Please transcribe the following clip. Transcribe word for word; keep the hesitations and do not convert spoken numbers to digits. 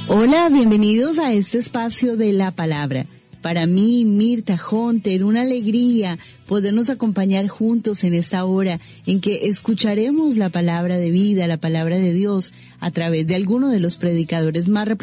Hola, bienvenidos a este espacio de la palabra. Para mí, Mirta Hunter, una alegría podernos acompañar juntos en esta hora en que escucharemos la palabra de vida, la palabra de Dios, a través de alguno de los predicadores más representativos